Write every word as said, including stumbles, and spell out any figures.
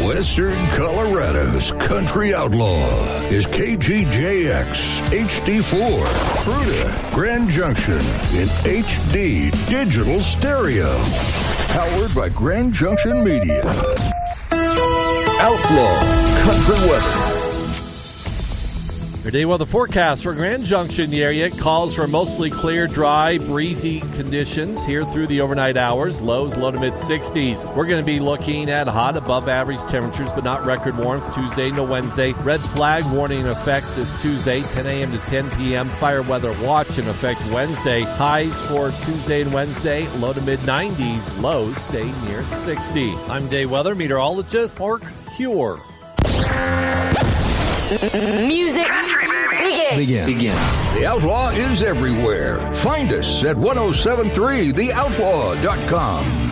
Western Colorado's country outlaw is K G J X H D four, Fruita, Grand Junction in H D digital stereo. Powered by Grand Junction Media. Outlaw Country Weather. Your day weather forecast for Grand Junction area calls for mostly clear, dry, breezy conditions here through the overnight hours. Lows low to mid sixties. We're going to be looking at hot, above average temperatures, but not record warmth Tuesday to Wednesday. Red flag warning in effect this Tuesday, ten a.m. to ten p.m. Fire weather watch in effect Wednesday. Highs for Tuesday and Wednesday, low to mid nineties. Lows stay near sixty. I'm day weather meteorologist Mark Huer. Music begin. Begin. Begin. The Outlaw is everywhere. Find us at ten seventy-three the outlaw dot com.